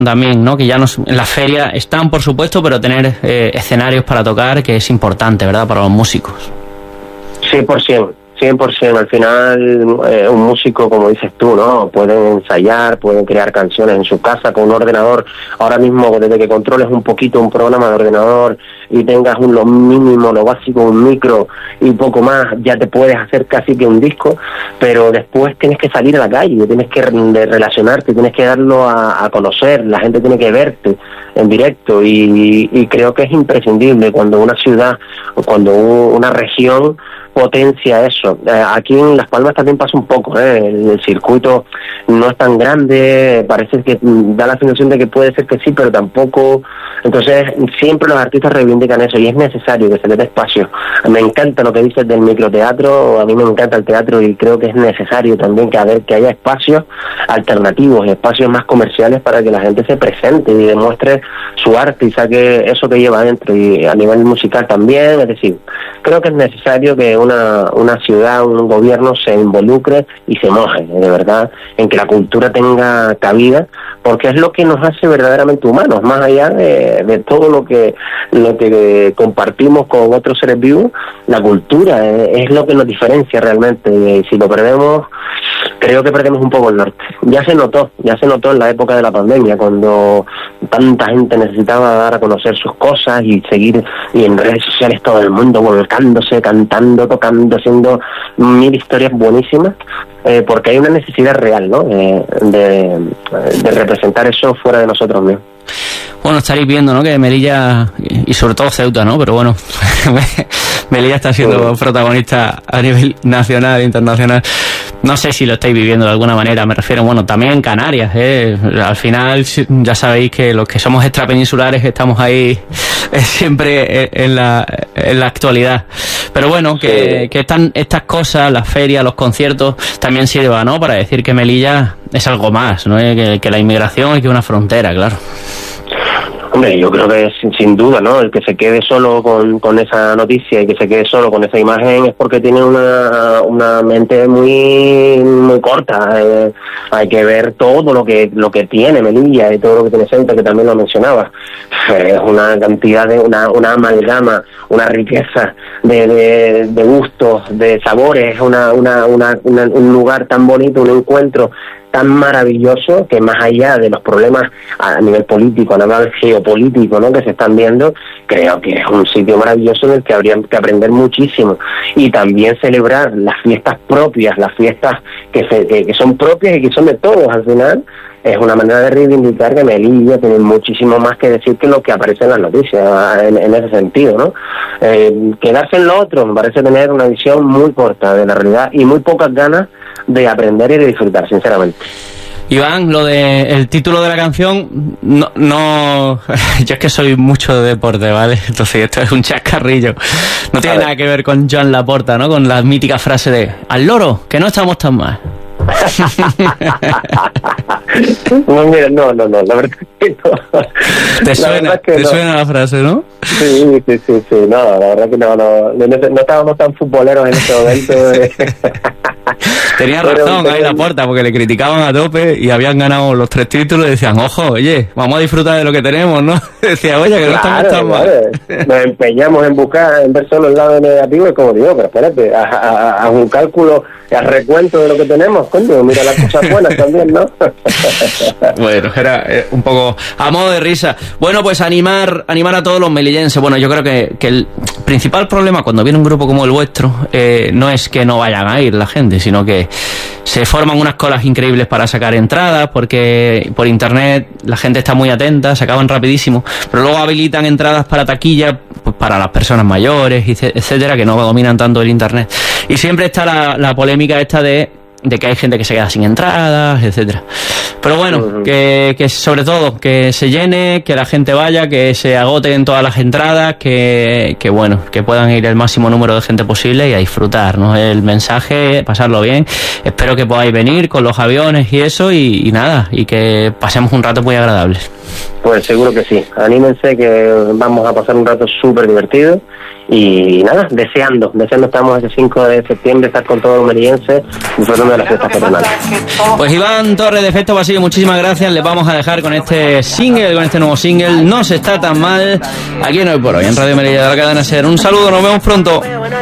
también, ¿no? Que ya en la feria están, por supuesto, pero tener escenarios para tocar, que es importante, ¿verdad?, para los músicos. 100%. Al final, un músico, como dices tú, ¿no? Pueden ensayar, pueden crear canciones en su casa con un ordenador. Ahora mismo, desde que controles un poquito un programa de ordenador y tengas lo mínimo, lo básico, un micro y poco más, ya te puedes hacer casi que un disco, pero después tienes que salir a la calle, tienes que relacionarte, tienes que darlo a conocer, la gente tiene que verte en directo y creo que es imprescindible cuando una ciudad o cuando una región potencia eso. Aquí en Las Palmas también pasa un poco, el circuito no es tan grande, parece que da la sensación de que puede ser que sí, pero tampoco. Entonces siempre los artistas reivindican eso y es necesario que se les dé espacio. Me encanta lo que dices del microteatro, a mí me encanta el teatro y creo que es necesario también que haya espacios alternativos, espacios más comerciales para que la gente se presente y demuestre su arte y saque eso que lleva adentro, y a nivel musical también. Es decir, creo que es necesario que una ciudad, un gobierno se involucre y se moje, de verdad, en que la cultura tenga cabida, porque es lo que nos hace verdaderamente humanos, más allá de todo lo que compartimos con otros seres vivos. La cultura es lo que nos diferencia realmente, y si lo perdemos, creo que perdemos un poco el norte. Ya se notó en la época de la pandemia, cuando tanta gente necesitaba dar a conocer sus cosas y seguir, y en redes sociales todo el mundo volcándose, cantando, tocando, haciendo mil historias buenísimas, porque hay una necesidad real, ¿no?, de representar eso fuera de nosotros mismos. Bueno, estaréis viendo, ¿no?, que Melilla, y sobre todo Ceuta, ¿no?, pero bueno, Melilla está siendo protagonista a nivel nacional e internacional. No sé si lo estáis viviendo de alguna manera, me refiero, bueno, también en Canarias, al final ya sabéis que los que somos extrapeninsulares estamos ahí siempre en la actualidad. Pero bueno, que están estas cosas, las ferias, los conciertos, también sirva, ¿no?, para decir que Melilla es algo más, ¿no?, que la inmigración y que una frontera, claro. Hombre, yo creo que sin duda, ¿no?, el que se quede solo con esa noticia y que se quede solo con esa imagen es porque tiene una mente muy corta. Hay que ver todo lo que tiene Melilla y todo lo que tiene Ceuta, que también lo mencionaba. Es una cantidad una amalgama, una riqueza de gustos, de sabores, un lugar tan bonito, un encuentro tan maravilloso, que más allá de los problemas a nivel político, a nivel geopolítico, ¿no?, que se están viendo, creo que es un sitio maravilloso en el que habría que aprender muchísimo, y también celebrar las fiestas propias, las fiestas que son propias y que son de todos al final. Es una manera de reivindicar que Melilla tiene muchísimo más que decir que lo que aparece en las noticias, en ese sentido, ¿no? Quedarse en lo otro me parece tener una visión muy corta de la realidad y muy pocas ganas de aprender y de disfrutar, sinceramente. Iván, lo de el título de la canción, no yo es que soy mucho de deporte, ¿vale? Entonces esto es un chascarrillo. No tiene nada que ver con Joan Laporta, ¿no?, con la mítica frase de "al loro, que no estamos tan mal". No, mira, no, la verdad es que no. ¿Te suena la frase, no? Sí, no, la verdad que no estábamos tan futboleros en ese momento. Tenía razón ahí Laporta, porque le criticaban a tope y habían ganado los 3 títulos y decían, ojo, oye, vamos a disfrutar de lo que tenemos, ¿no? Decía, oye, que no estamos tan mal. Nos empeñamos en ver solo el lado negativo, y como digo, pero espérate, a un cálculo, al recuento de lo que tenemos, coño, mira las cosas buenas también, ¿no? Bueno, era un poco a modo de risa. Bueno, pues animar a todos los melillenses. Bueno, yo creo que el principal problema cuando viene un grupo como el vuestro no es que no vayan a ir la gente, sino que se forman unas colas increíbles para sacar entradas, porque por internet la gente está muy atenta, se acaban rapidísimo, pero luego habilitan entradas para taquilla, pues para las personas mayores, etcétera, que no dominan tanto el internet. Y siempre está la polémica esta de que hay gente que se queda sin entradas, etcétera. Pero bueno, que sobre todo que se llene, que la gente vaya, que se agoten todas las entradas, que bueno, que puedan ir el máximo número de gente posible y a disfrutar, ¿no? El mensaje, pasarlo bien. Espero que podáis venir con los aviones y eso, y nada, y que pasemos un rato muy agradable. Pues seguro que sí. Anímense, que vamos a pasar un rato súper divertido. Y nada, deseando estamos ese 5 de septiembre estar con todos los melillenses disfrutando de las fiestas patronales. Pues Iván Torres de Efecto Basilio, muchísimas gracias. Les vamos a dejar con este nuevo single, No se está tan mal, aquí en Hoy por Hoy, en Radio Melilla de la cadena SER. Un saludo, nos vemos pronto.